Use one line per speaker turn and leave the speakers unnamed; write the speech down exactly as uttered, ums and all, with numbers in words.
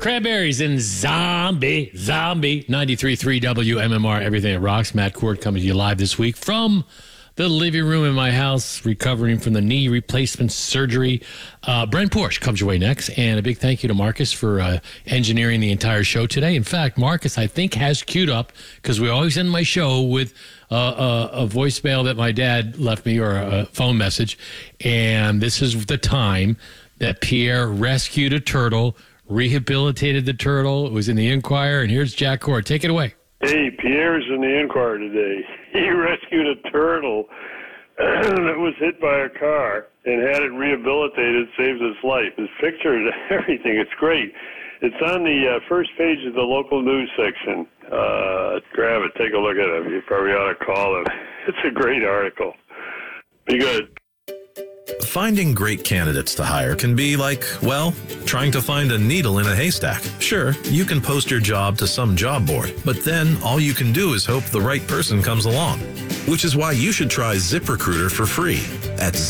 Cranberries and Zombie, Zombie, ninety-three point three W M M R, Everything That Rocks. Matt Cord coming to you live this week from the living room in my house, recovering from the knee replacement surgery. Uh, Brent Porsche comes your way next, and a big thank you to Marcus for uh, engineering the entire show today. In fact, Marcus, I think, has queued up, because we always end my show with uh, a, a voicemail that my dad left me, or a phone message, and this is the time that Pierre rescued a turtle, rehabilitated the turtle. It was in the Enquirer, and here's Jack Cord. Take it away.
Hey, Pierre's in the Enquirer today. He rescued a turtle that was hit by a car and had it rehabilitated, saved its life. His picture and everything, it's great. It's on the uh, first page of the local news section. Uh, grab it, take a look at it. You probably ought to call him. It's a great article. Be good.
Finding great candidates to hire can be like, well, trying to find a needle in a haystack. Sure, you can post your job to some job board, but then all you can do is hope the right person comes along. Which is why you should try ZipRecruiter for free at